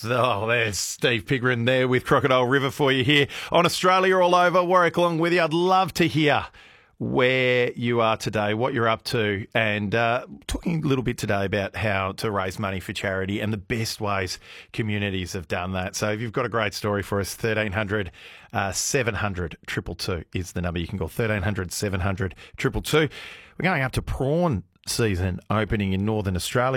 Oh, there's Steve Pigrin there with Crocodile River for you here on Australia All Over. Warwick along with you. I'd love to hear where you are today, what you're up to, and talking a little bit today about how to raise money for charity and the best ways communities have done that. So if you've got a great story for us, 1300 700 222 is the number you can call, 1300 700 222. We're going up to prawn season opening in Northern Australia.